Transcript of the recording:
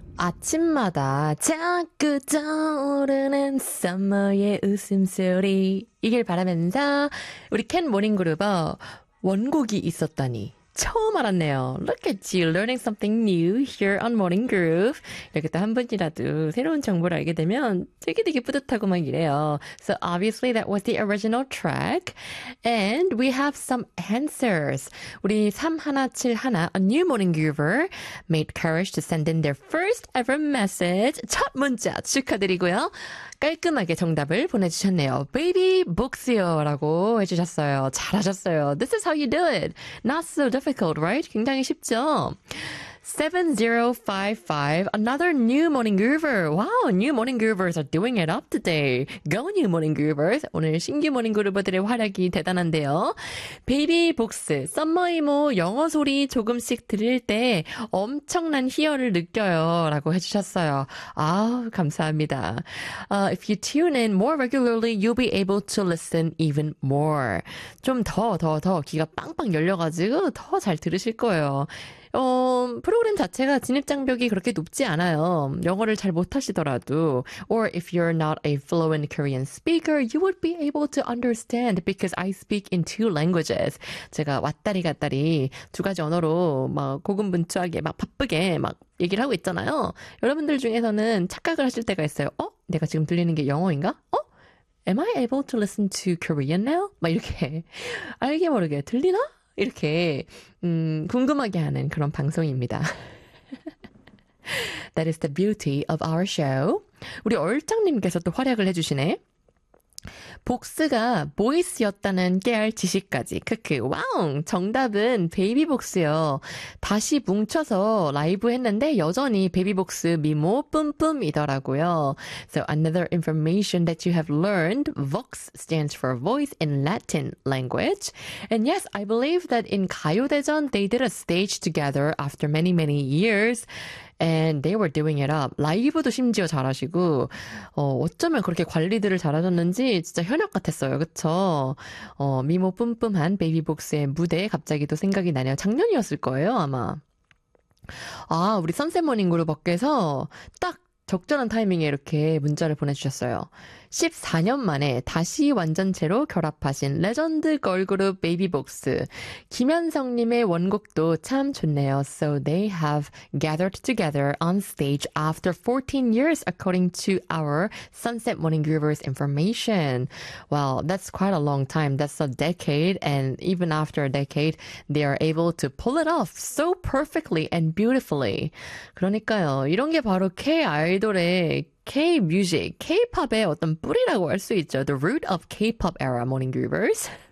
아침마다 자꾸 떠오르는 썸머의 웃음소리 이길 바라면서 우리 캔 모닝그룹 원곡이 있었다니 처음 알았네요. Look at you learning something new here on Morning Groove. 이렇게 또 한 번이라도 새로운 정보를 알게 되면 되게 뿌듯하고 막 이래요. So obviously that was the original track. And we have some answers. 우리 3171, a new Morning Groover, made courage to send in their first ever message. 첫 문자 축하드리고요. 깔끔하게 정답을 보내주셨네요. Baby Books요 라고 해주셨어요. 잘하셨어요. This is how you do it. Not so difficult, right? 굉장히 쉽죠? 7055, another new morning groover. Wow, new morning groovers are doing it up today. Go new morning groovers. 오늘 신규 morning groover들의 활약이 대단한데요. 베이비 복스, 썸머 이모 영어 소리 조금씩 들을 때 엄청난 희열을 느껴요. 라고 해주셨어요. 아, 감사합니다. If you tune in more regularly, you'll be able to listen even more. 좀 더 귀가 빵빵 열려가지고 더 잘 들으실 거예요. 프로그램 자체가 진입장벽이 그렇게 높지 않아요. 영어를 잘 못하시더라도. Or if you're not a fluent Korean speaker, you would be able to understand because I speak in two languages. 제가 왔다리 갔다리 두 가지 언어로 막 고군분투하게 막 바쁘게 막 얘기를 하고 있잖아요. 여러분들 중에서는 착각을 하실 때가 있어요. 내가 지금 들리는 게 영어인가? Am I able to listen to Korean now? 막 이렇게 알게 모르게 들리나? 이렇게 궁금하게 하는 그런 방송입니다. That is the beauty of our show. 우리 얼짱님께서 또 활약을 해주시네. 복스가 보이스였다는 깨알 지식까지. 크크. 와우. 정답은 베이비복스요. 다시 뭉쳐서 라이브 했는데 여전히 베이비복스 미모 뿜뿜이더라고요. So another information that you have learned, Vox stands for voice in Latin language. And yes, I believe that in 가요대전 they did a stage together after many years. And they were doing it up. 라이브도 심지어 잘하시고, 어쩌면 그렇게 관리들을 잘하셨는지 진짜 현역 같았어요. 그쵸? 미모 뿜뿜한 베이비복스의 무대 갑자기 또 생각이 나네요. 작년이었을 거예요, 아마. 아, 우리 선셋모닝그룹 밖에서 딱 적절한 타이밍에 이렇게 문자를 보내주셨어요. 14년 만에 다시 완전체로 결합하신 레전드 걸그룹 베이비복스. 김현성님의 원곡도 참 좋네요. So they have gathered together on stage after 14 years according to our Sunset Morning Groovers information. Well, that's quite a long time. That's a decade. And even after a decade, they are able to pull it off so perfectly and beautifully. 그러니까요. 이런 게 바로 K-아이돌의 K-music, K-pop의 어떤 뿌리라고 할 수 있죠. The root of K-pop era, Morning Groovers.